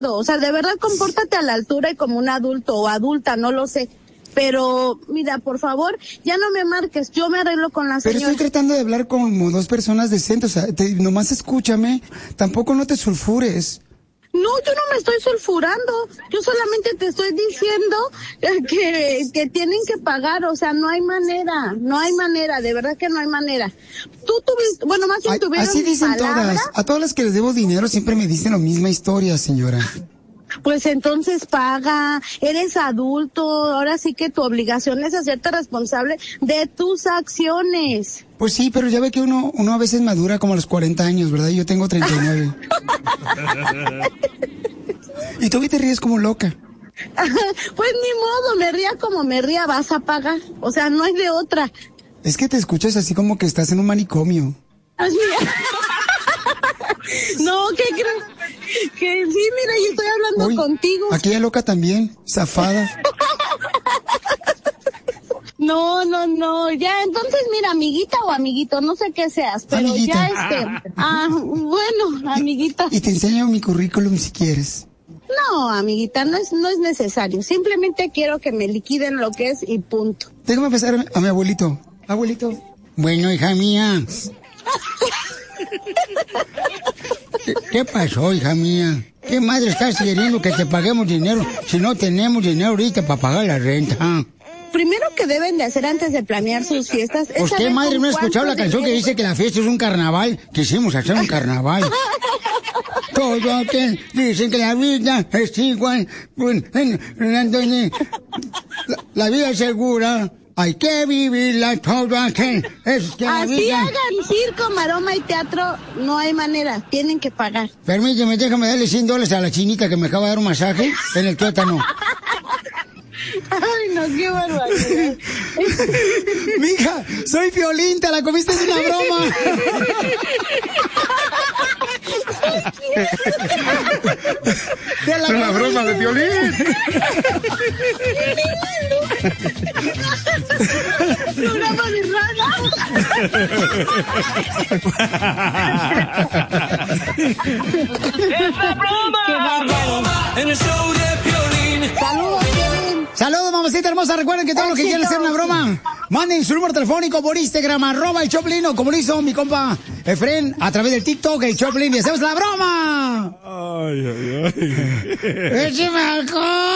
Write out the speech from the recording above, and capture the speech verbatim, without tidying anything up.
O sea, de verdad, compórtate a la altura y como un adulto o adulta, no lo sé. Pero, mira, por favor, ya no me marques, yo me arreglo con la señora. Pero estoy tratando de hablar como dos personas decentes, o sea, te, nomás escúchame, tampoco no te sulfures. No, yo no me estoy sulfurando, yo solamente te estoy diciendo que, que tienen que pagar, o sea, no hay manera, no hay manera, de verdad que no hay manera. Tú tuviste, bueno, más bien tuvieron así dicen palabra. Todas, a todas las que les debo dinero siempre me dicen la misma historia, señora. Pues entonces paga, eres adulto, ahora sí que tu obligación es hacerte responsable de tus acciones. Pues sí, pero ya ve que uno uno a veces madura como a los cuarenta años, ¿verdad? Yo tengo treinta y nueve. Y todavía te ríes como loca. Pues ni modo, me ría como me ría, vas a pagar. O sea, no hay de otra. Es que te escuchas así como que estás en un manicomio. Así. No, ¿qué crees? Que sí, mira, yo estoy hablando Uy, contigo. Aquella loca también, zafada. No, no, no, ya, entonces mira, amiguita o amiguito, no sé qué seas, pero amiguita. ya este, ah, bueno, amiguita. Y te enseño mi currículum si quieres. No, amiguita, no es, no es necesario, simplemente quiero que me liquiden lo que es y punto. Déjame pasar a mi abuelito. Abuelito. Bueno, hija mía. ¿Qué, ¿Qué pasó, hija mía? ¿Qué madre estás queriendo que te paguemos dinero si no tenemos dinero ahorita para pagar la renta? Primero que deben de hacer antes de planear sus fiestas es ¿Usted, saber madre, con no ha escuchado la cuánto canción que dinero- dice que la fiesta es un carnaval? Quisimos hacer un carnaval. Todo que dicen que la vida es igual. La, la vida es segura. Hay que vivirla todo aquel. Es que la Así vida... hagan circo, maroma y teatro, no hay manera, tienen que pagar. Permíteme, déjame darle cien dólares a la chinita que me acaba de dar un masaje en el tuétano. Ay, no, qué barbaridad. Mija, soy Piolín, te la comiste, es una broma. ¡Es la una broma de Piolín! Programa de ¡Es la broma! ¡Qué bárbaro! En el show de Piolín. ¡Saludos, Piolín! Saludos, mamacita hermosa. Recuerden que todo lo que quieran hacer una broma, manden su número telefónico por Instagram, arroba el Choplin, o como lo hizo mi compa Efren, a través del TikTok, el Choplin, y hacemos la broma. Ay, ay, ay. ¡Écheme alcohol!